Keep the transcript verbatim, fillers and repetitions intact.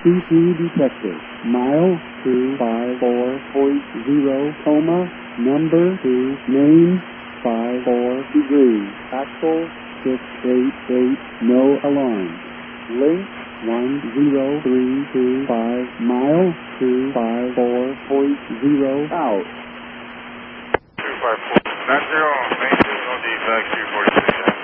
C P detected. Mile two five four point zero, coma, number two, name, five four degrees, axle, six eight eight, no alarm. Link, one zero three two five, mile two five four point zero, out. two five four, nine zero, main, no defects, two forty.